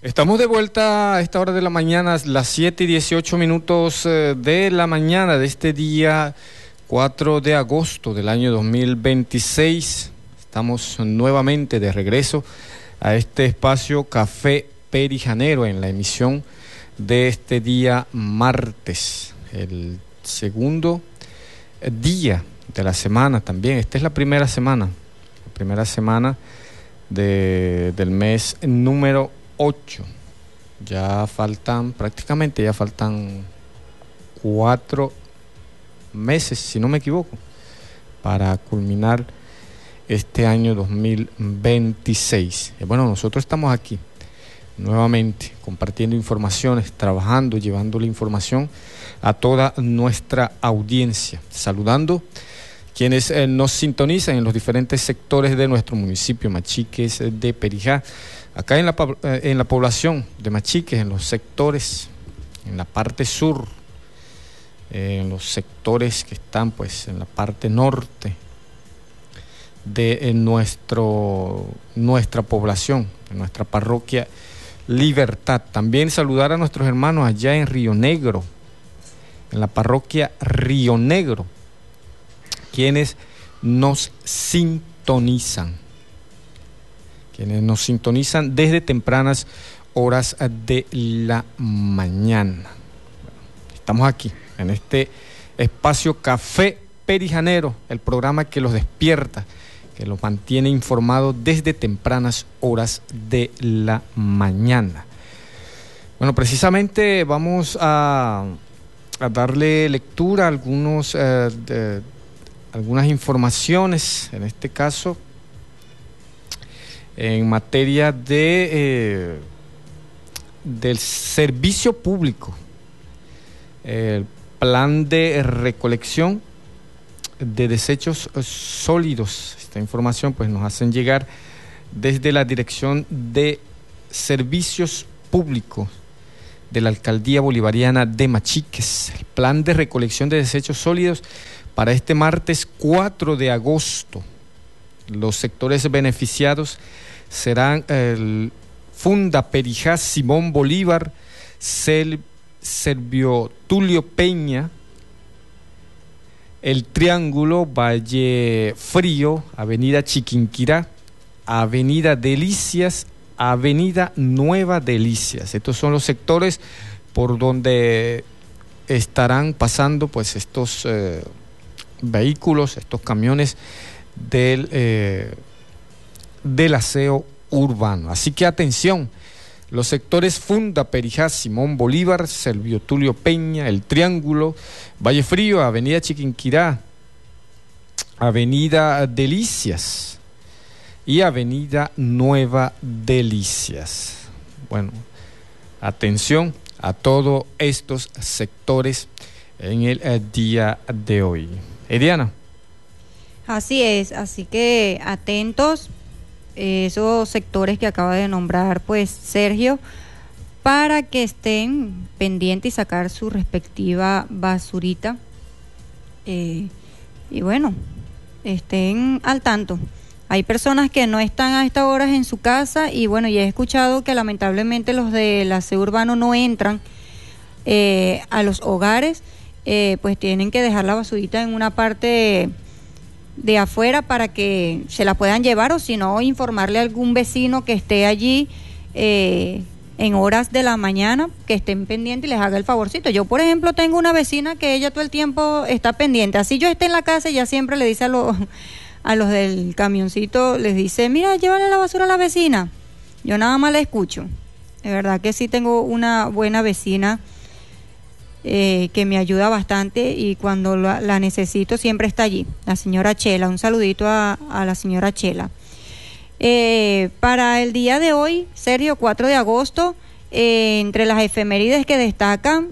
Estamos de vuelta a esta hora de la mañana, las 7:18 de la mañana de este día 4 de agosto del año 2026. Estamos nuevamente de regreso a este espacio Café Perijanero en la emisión de este día martes, el segundo día de la semana también. Esta es la primera semana del mes número 8. Ya faltan 4 meses, si no me equivoco, para culminar este año 2026. Bueno, nosotros estamos aquí nuevamente compartiendo informaciones, trabajando, llevando la información a toda nuestra audiencia, saludando quienes nos sintonizan en los diferentes sectores de nuestro municipio Machiques de Perijá. Acá en la población de Machiques, en los sectores, en la parte sur, en los sectores que están pues en la parte norte de nuestra población, en nuestra parroquia Libertad. También saludar a nuestros hermanos allá en Río Negro, en la parroquia Río Negro, quienes nos sintonizan desde tempranas horas de la mañana. Estamos aquí, en este espacio Café Perijanero, el programa que los despierta, que los mantiene informados desde tempranas horas de la mañana. Bueno, precisamente vamos a darle lectura a algunas informaciones, en este caso en materia del servicio público, el plan de recolección de desechos sólidos. Esta información pues nos hacen llegar desde la Dirección de Servicios Públicos de la Alcaldía Bolivariana de Machiques. El plan de recolección de desechos sólidos para este martes 4 de agosto. Los sectores beneficiados serán el Funda Perijá Simón Bolívar, Servio Tulio Peña, el Triángulo, Valle Frío, Avenida Chiquinquirá, Avenida Delicias, Avenida Nueva Delicias. Estos son los sectores por donde estarán pasando pues estos vehículos, estos camiones del aseo urbano. Así que atención, los sectores Funda Perijá, Simón Bolívar, Servio Tulio Peña, el Triángulo, Valle Frío, Avenida Chiquinquirá, Avenida Delicias y Avenida Nueva Delicias. Bueno, atención a todos estos sectores en el día de hoy. Diana. Así es, así que atentos esos sectores que acaba de nombrar pues Sergio, para que estén pendientes y sacar su respectiva basurita, y bueno, estén al tanto. Hay personas que no están a estas horas en su casa y bueno, ya he escuchado que lamentablemente los del aseo urbano no entran a los hogares, pues tienen que dejar la basurita en una parte de afuera para que se la puedan llevar, o si no, informarle a algún vecino que esté allí en horas de la mañana, que estén pendientes y les haga el favorcito. Yo, por ejemplo, tengo una vecina que ella todo el tiempo está pendiente. Así yo esté en la casa, ella siempre le dice a los del camioncito, les dice, mira, llévale la basura a la vecina. Yo nada más la escucho. De verdad que sí tengo una buena vecina que me ayuda bastante, y cuando la necesito siempre está allí, la señora Chela. Un saludito a la señora Chela. Para el día de hoy, Sergio, 4 de agosto, entre las efemérides que destacan,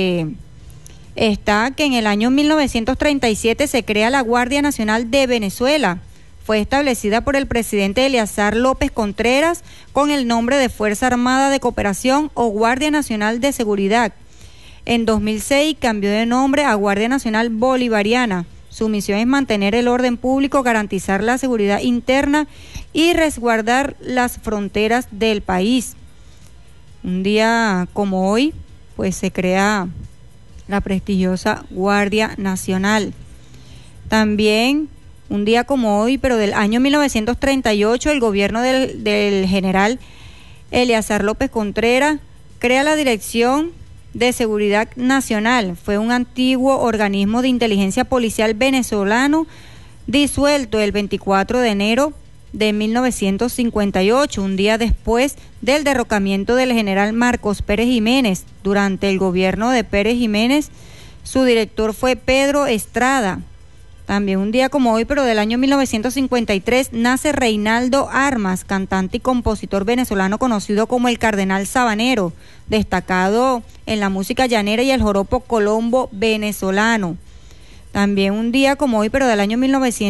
está que en el año 1937 se crea la Guardia Nacional de Venezuela. Fue establecida por el presidente Eleazar López Contreras con el nombre de Fuerza Armada de Cooperación o Guardia Nacional de Seguridad. En 2006 cambió de nombre a Guardia Nacional Bolivariana. Su misión es mantener el orden público, garantizar la seguridad interna y resguardar las fronteras del país. un día como hoy, pues se crea la prestigiosa Guardia Nacional. También, un día como hoy, pero del año 1938, el gobierno del general Eleazar López Contreras crea la Dirección de Seguridad Nacional. Fue un antiguo organismo de inteligencia policial venezolano disuelto el 24 de enero de 1958, un día después del derrocamiento del general Marcos Pérez Jiménez. Durante el gobierno de Pérez Jiménez, su director fue Pedro Estrada. También un día como hoy, pero del año 1953, nace Reinaldo Armas, cantante y compositor venezolano conocido como el Cardenal Sabanero, destacado en la música llanera y el joropo colombo venezolano. También un día como hoy, pero del año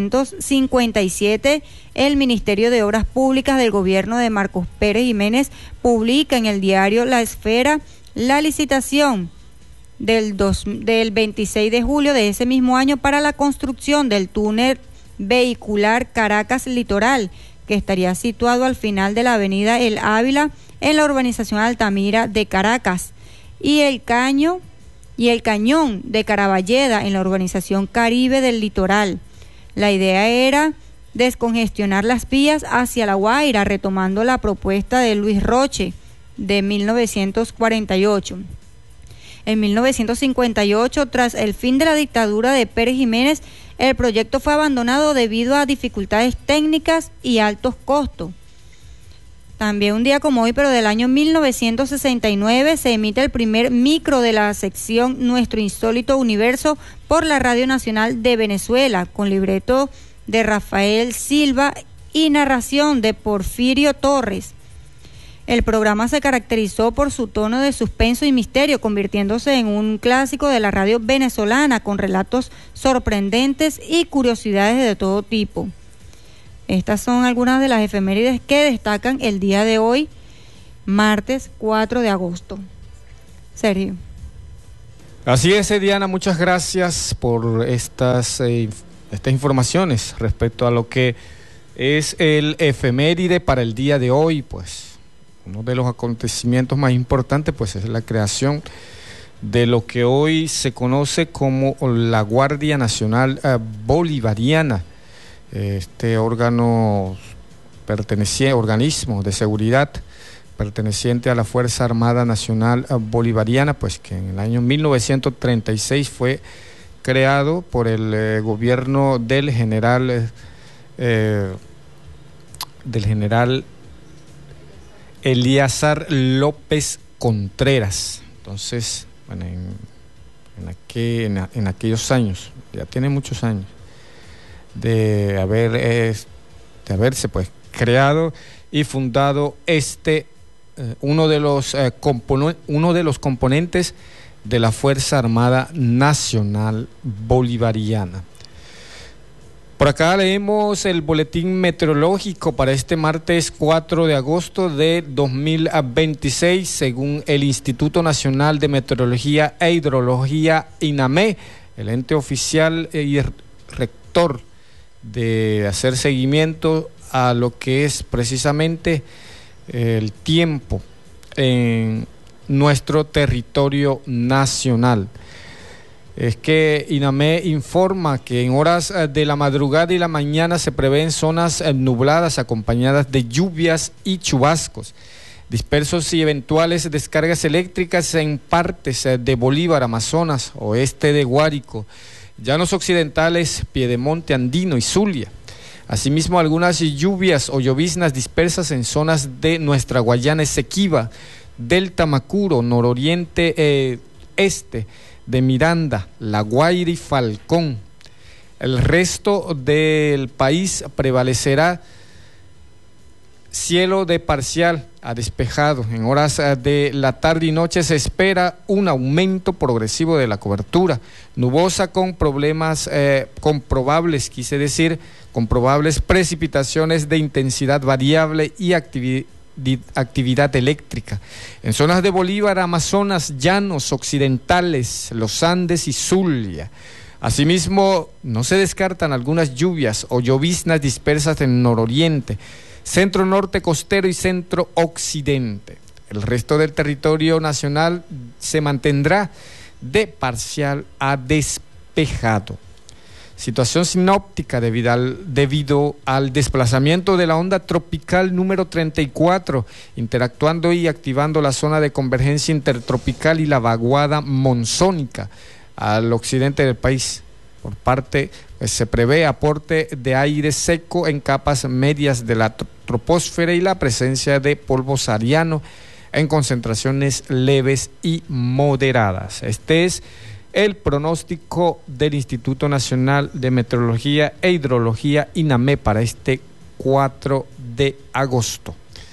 1957, el Ministerio de Obras Públicas del gobierno de Marcos Pérez Jiménez publica en el diario La Esfera la licitación del 26 de julio de ese mismo año para la construcción del túnel vehicular Caracas Litoral, que estaría situado al final de la avenida El Ávila en la urbanización Altamira de Caracas, y el cañón de Caraballeda en la urbanización Caribe del Litoral. La idea era descongestionar las vías hacia La Guaira, retomando la propuesta de Luis Roche de 1948. En 1958, tras el fin de la dictadura de Pérez Jiménez, el proyecto fue abandonado debido a dificultades técnicas y altos costos. También un día como hoy, pero del año 1969, se emite el primer micro de la sección Nuestro Insólito Universo por la Radio Nacional de Venezuela, con libreto de Rafael Silva y narración de Porfirio Torres. El programa se caracterizó por su tono de suspenso y misterio, convirtiéndose en un clásico de la radio venezolana, con relatos sorprendentes y curiosidades de todo tipo. Estas son algunas de las efemérides que destacan el día de hoy, martes 4 de agosto. Sergio. Así es, Diana, muchas gracias por estas informaciones respecto a lo que es el efeméride para el día de hoy. Pues uno de los acontecimientos más importantes pues es la creación de lo que hoy se conoce como la Guardia Nacional Bolivariana. Este organismo de seguridad perteneciente a la Fuerza Armada Nacional Bolivariana, pues que en el año 1936 fue creado por el gobierno del general Eleazar López Contreras. Entonces, bueno, en aquellos años, ya tiene muchos años de haberse pues creado y fundado uno de los componentes de la Fuerza Armada Nacional Bolivariana. Por acá leemos el boletín meteorológico para este martes 4 de agosto de 2026, según el Instituto Nacional de Meteorología e Hidrología, INAME, el ente oficial y rector de hacer seguimiento a lo que es precisamente el tiempo en nuestro territorio nacional. Es que INAME informa que en horas de la madrugada y la mañana se prevén zonas nubladas acompañadas de lluvias y chubascos, dispersos y eventuales descargas eléctricas en partes de Bolívar, Amazonas, oeste de Guárico, llanos occidentales, Piedemonte andino y Zulia. Asimismo, algunas lluvias o lloviznas dispersas en zonas de nuestra Guayana Esequiba, Delta Macuro, nororiente este de Miranda, La Guaira y Falcón. El resto del país prevalecerá cielo de parcial a despejado. En horas de la tarde y noche se espera un aumento progresivo de la cobertura, nubosa con problemas comprobables, con probables precipitaciones de intensidad variable y actividad eléctrica. En zonas de Bolívar, Amazonas, llanos occidentales, los Andes y Zulia. Asimismo, no se descartan algunas lluvias o lloviznas dispersas en nororiente, centro norte costero y centro occidente. El resto del territorio nacional se mantendrá de parcial a despejado. Situación sinóptica debido al desplazamiento de la onda tropical número 34, interactuando y activando la zona de convergencia intertropical y la vaguada monzónica al occidente del país. Por parte, se prevé aporte de aire seco en capas medias de la troposfera y la presencia de polvo sahariano en concentraciones leves y moderadas. Este es el pronóstico del Instituto Nacional de Meteorología e Hidrología, INAME, para este 4 de agosto.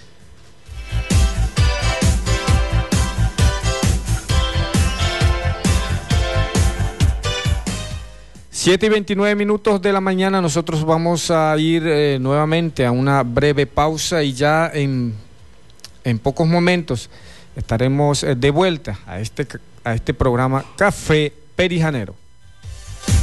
Siete y 29 minutos de la mañana. Nosotros vamos a ir nuevamente a una breve pausa y ya en pocos momentos estaremos de vuelta a este programa Café Perijanero.